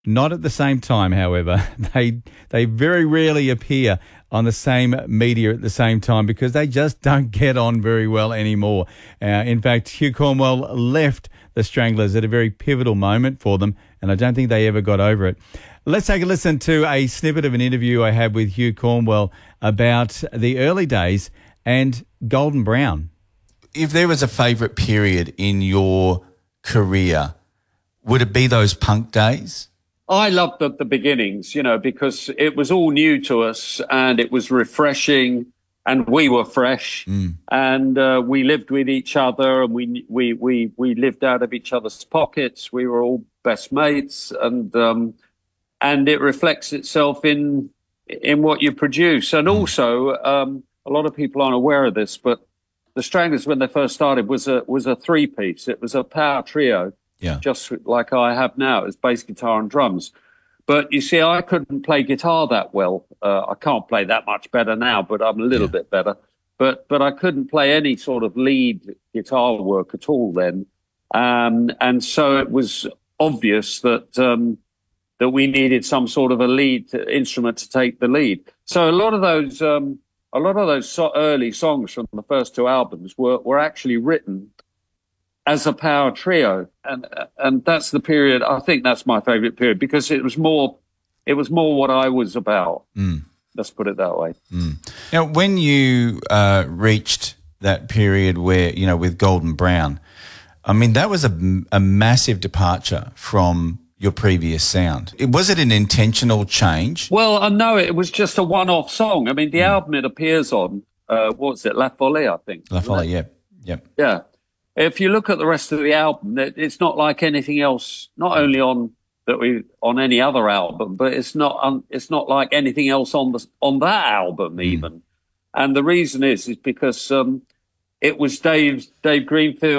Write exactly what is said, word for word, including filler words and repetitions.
Not at the same time, however. They they very rarely appear on the same media at the same time because they just don't get on very well anymore. Uh, in fact, Hugh Cornwell left the Stranglers at a very pivotal moment for them, and I don't think they ever got over it. Let's take a listen to a snippet of an interview I had with Hugh Cornwell about the early days and Golden Brown. If there was a favourite period in your career, would it be those punk days? I loved the, the beginnings, you know, because it was all new to us and it was refreshing and we were fresh mm. and uh, we lived with each other and we, we, we, we lived out of each other's pockets. We were all best mates and, um, and it reflects itself in, in what you produce. And mm. also, um, a lot of people aren't aware of this, but the Stranglers, when they first started, was a, was a three piece. It was a power trio. Yeah. Just like I have now, it's bass guitar and drums. But you see, I couldn't play guitar that well. Uh, I can't play that much better now, but I'm a little yeah. bit better. But but I couldn't play any sort of lead guitar work at all then. Um, and so it was obvious that um, that we needed some sort of a lead instrument to take the lead. So a lot of those um, a lot of those so early songs from the first two albums were were actually written as a power trio, and and that's the period. I think that's my favourite period because it was more, it was more what I was about. Mm. Let's put it that way. Mm. Now, when you uh, reached that period where you know with Golden Brown, I mean that was a, a massive departure from your previous sound. It, was it an intentional change? Well, I know it was just a one-off song. I mean, the mm. album it appears on, uh, what's it, La Folie, I think. La Folie, yeah, yep, yeah. If you look at the rest of the album, it's not like anything else. Not only on that we on any other album, but it's not um, it's not like anything else on the on that album even. Mm. And the reason is is because um, it was Dave Dave Greenfield